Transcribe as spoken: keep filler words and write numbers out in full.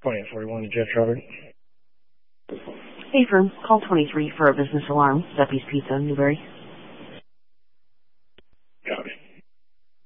twenty forty-one to Jeff Robert. Hey, firm. Call twenty-three for a business alarm. Duffy's Pizza, Newberry.